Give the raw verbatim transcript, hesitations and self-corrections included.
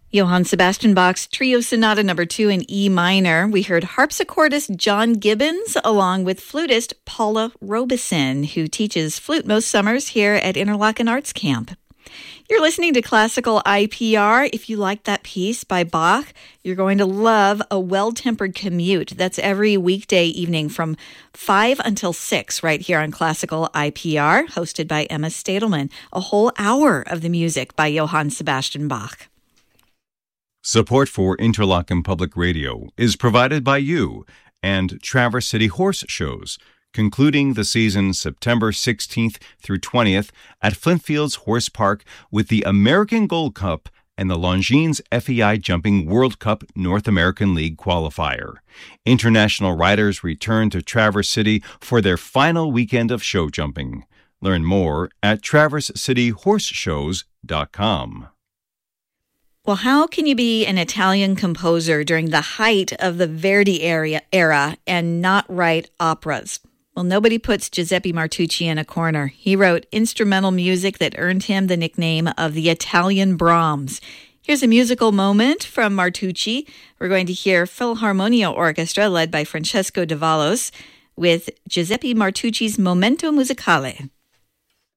Johann Sebastian Bach's Trio Sonata Number two in E minor. We heard harpsichordist John Gibbons along with flutist Paula Robeson, who teaches flute most summers here at Interlochen Arts Camp. You're listening to Classical I P R. If you like that piece by Bach, you're going to love A Well-Tempered Commute. That's every weekday evening from five until six right here on Classical I P R, hosted by Emma Stadelman. A whole hour of the music by Johann Sebastian Bach. Support for Interlochen Public Radio is provided by you and Traverse City Horse Shows, concluding the season September sixteenth through twentieth at Flintfields Horse Park with the American Gold Cup and the Longines F E I Jumping World Cup North American League qualifier. International riders return to Traverse City for their final weekend of show jumping. Learn more at traverse city horse shows dot com. Well, how can you be an Italian composer during the height of the Verdi era, era and not write operas? Well, nobody puts Giuseppe Martucci in a corner. He wrote instrumental music that earned him the nickname of the Italian Brahms. Here's a musical moment from Martucci. We're going to hear Philharmonia Orchestra led by Francesco Davalos with Giuseppe Martucci's Momento Musicale.